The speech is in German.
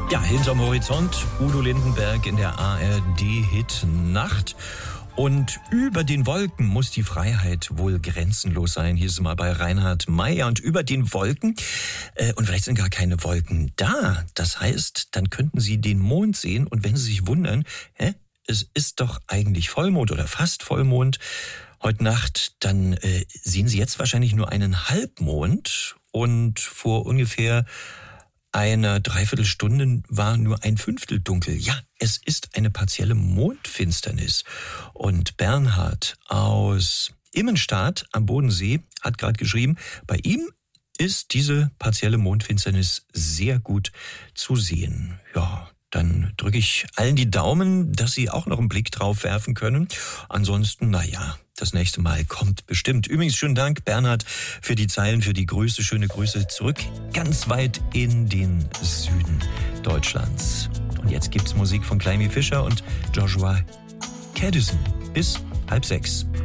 Ja, hinterm Horizont, Udo Lindenberg in der ARD-Hit-Nacht. Und über den Wolken muss die Freiheit wohl grenzenlos sein, hieß es mal bei Reinhard Mey. Und über den Wolken, und vielleicht sind gar keine Wolken da. Das heißt, dann könnten Sie den Mond sehen. Und wenn Sie sich wundern, es ist doch eigentlich Vollmond oder fast Vollmond heute Nacht, dann sehen Sie jetzt wahrscheinlich nur einen Halbmond. Und vor ungefähr einer Dreiviertelstunde war nur ein Fünftel dunkel. Ja, es ist eine partielle Mondfinsternis. Und Bernhard aus Immenstadt am Bodensee hat gerade geschrieben, bei ihm ist diese partielle Mondfinsternis sehr gut zu sehen. Ja, dann drücke ich allen die Daumen, dass sie auch noch einen Blick drauf werfen können. Ansonsten, das nächste Mal kommt bestimmt. Übrigens, schönen Dank, Bernhard, für die Zeilen, für die Grüße. Schöne Grüße zurück, ganz weit in den Süden Deutschlands. Und jetzt gibt's Musik von Climie Fischer und Joshua Caddison. Bis 5:30.